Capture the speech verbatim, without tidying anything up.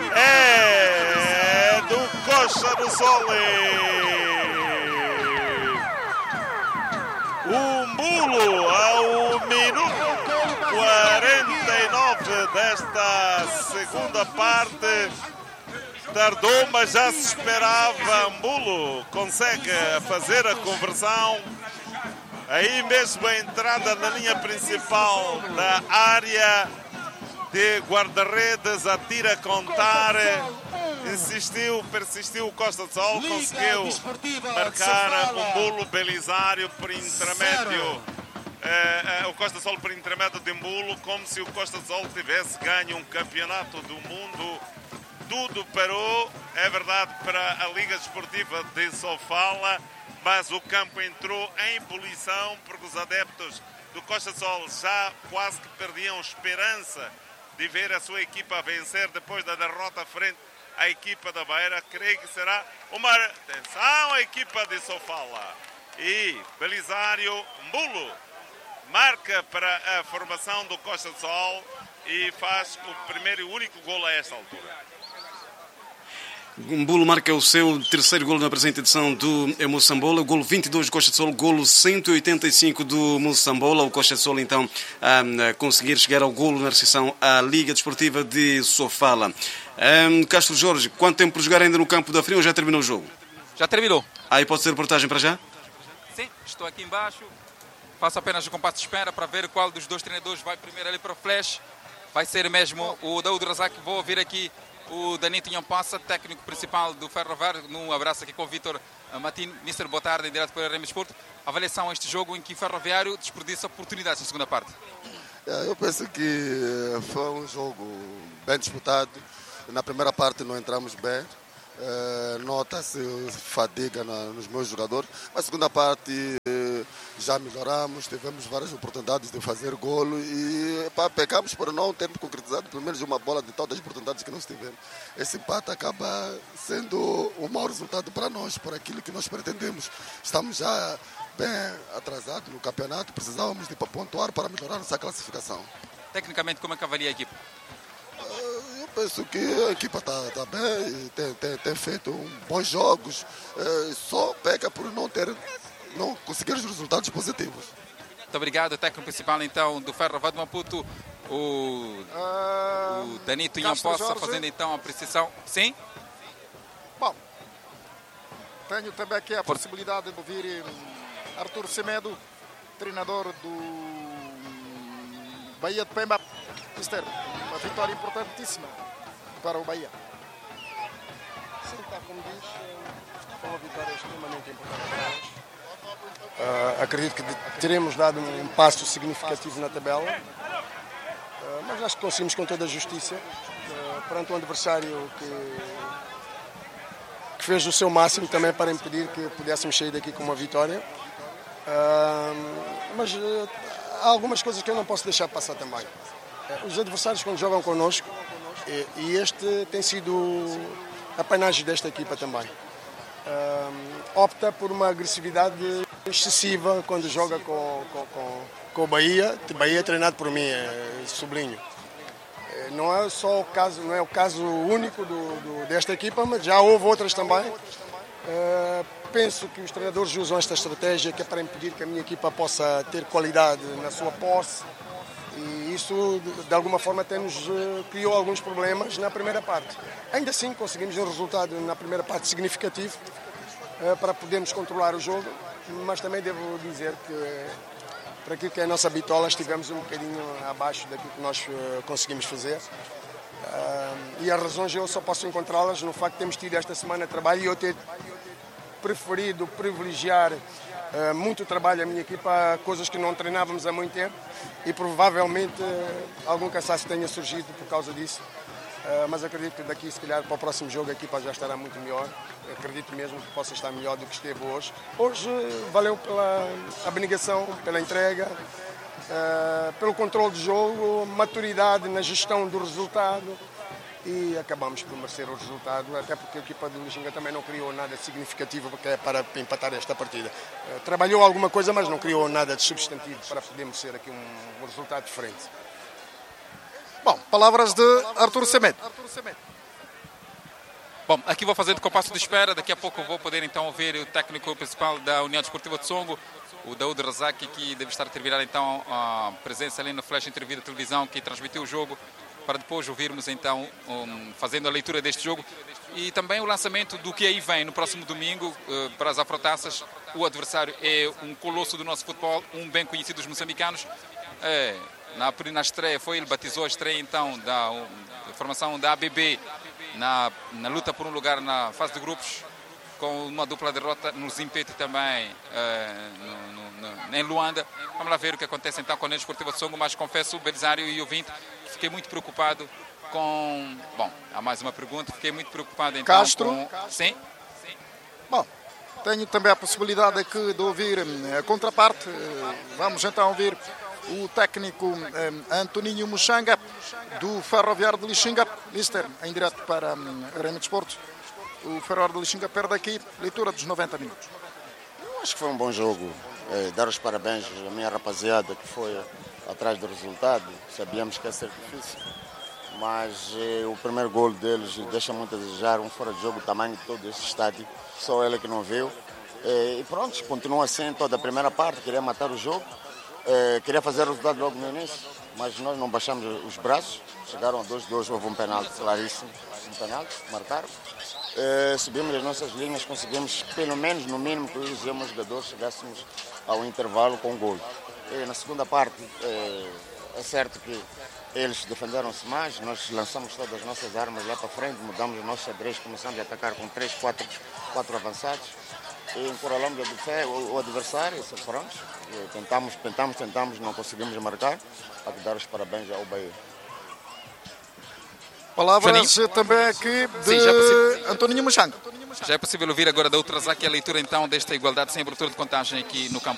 é do Costa do Sole. O Mbulo ao minuto quarenta e nove desta segunda parte. Tardou, mas já se esperava. Mbulo consegue fazer a conversão. Aí mesmo a entrada na linha principal da área de guarda-redes, atira a contar. Insistiu, persistiu o Costa do Sol, conseguiu marcar o Mbulo. Belisário por intermédio. É, é, o Costa do Sol por intermédio de Mbulo, como se o Costa do Sol tivesse ganho um campeonato do mundo. Tudo parou, é verdade, para a Liga Desportiva de Sofala, mas o campo entrou em ebulição porque os adeptos do Costa do Sol já quase que perdiam esperança de ver a sua equipa vencer depois da derrota frente à equipa da Beira. Creio que será uma atenção à equipa de Sofala. E Belisário Mbulo marca para a formação do Costa do Sol e faz o primeiro e único golo a esta altura. Mbulo marca o seu terceiro golo na presente edição do Moçambola, o golo vinte e dois do Costa do Sol, golo cento e oitenta e cinco do Moçambola. O Costa do Sol então a conseguir chegar ao golo na recepção à Liga Desportiva de Sofala. Um, Castro Jorge, quanto tempo por jogar ainda no campo da Fria ou já terminou o jogo? Já terminou. Aí pode ser reportagem para já? Sim, estou aqui embaixo. Faço apenas o compasso de espera para ver qual dos dois treinadores vai primeiro ali para o flash. Vai ser mesmo o Daúd Razak. Vou ouvir aqui o Danito Nhampassa, técnico principal do Ferroviário. Num abraço aqui com o Vítor Matino. mister, boa tarde, em direto para o R M Desporto. Avaliação a este jogo em que o Ferroviário desperdiça oportunidades na segunda parte. Eu penso que foi um jogo bem disputado. Na primeira parte não entramos bem. Nota-se fadiga nos meus jogadores. Na segunda parte já melhoramos, tivemos várias oportunidades de fazer golo e pá, pecamos por não termos concretizado pelo menos uma bola de todas as oportunidades que nós tivemos. Esse empate acaba sendo um mau resultado para nós, por aquilo que nós pretendemos. Estamos já bem atrasados no campeonato, precisávamos de pontuar para melhorar nossa classificação. Tecnicamente, como é que avalia a equipe? Eu penso que a equipa está tá bem, tem, tem, tem feito bons jogos, só peca por não ter... não conseguir os resultados positivos. Muito obrigado. O técnico principal então do Ferroviário de Maputo, o, uh, o Danito Nhampassa, fazendo então a precisão. Sim? Bom, tenho também aqui a possibilidade de ouvir Arthur Semedo, treinador do Bahia de Pemba. Mister, uma vitória importantíssima para o Bahia. Sim, está como diz, foi uma vitória extremamente importante para nós. Uh, acredito que teremos dado um passo significativo na tabela, uh, mas acho que conseguimos com toda a justiça, uh, perante um adversário que, que fez o seu máximo também para impedir que pudéssemos sair daqui com uma vitória. Uh, mas uh, há algumas coisas que eu não posso deixar passar também. Uh, os adversários quando jogam connosco, e, e este tem sido a panagem desta equipa também. Uh, opta por uma agressividade excessiva quando joga com, com, com, com o Bahia. O Bahia é treinado por mim, é, sublinho. É, não é só o caso, não é o caso único do, do, desta equipa, mas já houve outras também. Uh, penso que os treinadores usam esta estratégia que é para impedir que a minha equipa possa ter qualidade na sua posse. E isso, de alguma forma, até nos uh, criou alguns problemas na primeira parte. Ainda assim, conseguimos um resultado na primeira parte significativo uh, para podermos controlar o jogo, mas também devo dizer que, para aquilo que é a nossa bitola, estivemos um bocadinho abaixo daquilo que nós uh, conseguimos fazer. Uh, e as razões eu só posso encontrá-las no facto de termos tido esta semana de trabalho e eu ter preferido privilegiar Uh, muito trabalho a minha equipa, coisas que não treinávamos há muito tempo e provavelmente uh, algum cansaço tenha surgido por causa disso, uh, mas acredito que daqui se calhar para o próximo jogo a equipa já estará muito melhor. Acredito mesmo que possa estar melhor do que esteve hoje. Hoje uh, valeu pela abnegação, pela entrega, uh, pelo controle de jogo, maturidade na gestão do resultado e acabamos por merecer o resultado, até porque a equipa do Lixinga também não criou nada significativo para empatar esta partida. Trabalhou alguma coisa, mas não criou nada de substantivo para podermos ser aqui um, um resultado diferente. Bom, palavras de Arthur Semedo. Bom, aqui vou fazendo compasso de espera, daqui a pouco vou poder então ouvir o técnico principal da União Desportiva de Songo, o Daoud Razak, que deve estar a terminar então a presença ali no Flash Interview da televisão que transmitiu o jogo, para depois ouvirmos então um, fazendo a leitura deste jogo e também o lançamento do que aí vem no próximo domingo uh, para as Afrotaças. O adversário é um colosso do nosso futebol, um bem conhecido dos moçambicanos. É, na, na estreia foi, ele batizou a estreia então da, um, da formação da A B B na, na luta por um lugar na fase de grupos, com uma dupla derrota no Zimpete também uh, no, no, no, em Luanda. Vamos lá ver o que acontece então com a União Desportiva de Songo, mas confesso, o Belisário e o ouvinte, que fiquei muito preocupado com... Bom, há mais uma pergunta, fiquei muito preocupado então Castro. com... Sim? Bom, tenho também a possibilidade aqui de ouvir a contraparte. Vamos então ouvir o técnico Antoninho Muxanga, do Ferroviário de Lixinga. Mister, em direto para a Arena de Desporto. O Ferroviário de Lixinga perde aqui, leitura dos noventa minutos. Eu acho que foi um bom jogo. É, dar os parabéns à minha rapaziada que foi atrás do resultado. Sabíamos que ia ser difícil, mas é, o primeiro gol deles deixa muito a desejar. Um fora de jogo, o tamanho de todo esse estádio, só ele que não viu. É, e pronto, continua assim toda a primeira parte. Queria matar o jogo, é, queria fazer o resultado logo no início, mas nós não baixamos os braços. Chegaram a dois a dois, houve um penalti claríssimo, um penalti, marcaram. É, subimos as nossas linhas, conseguimos, pelo menos no mínimo, que os meus jogadores chegássemos ao intervalo com gol. E na segunda parte, é, é certo que eles defenderam-se mais, nós lançamos todas as nossas armas lá para frente, mudamos o nosso xadrez, começamos a atacar com três, quatro, quatro avançados e encurralamos o, o adversário, e pronto, e tentamos, tentamos, tentamos, não conseguimos marcar, para dar os parabéns ao Bahia. Palavras Janinho. Também aqui de Sim, já é possível... Antoninho Muxanga. Já é possível ouvir agora da outra Razak a leitura então desta igualdade sem abertura de contagem aqui no campo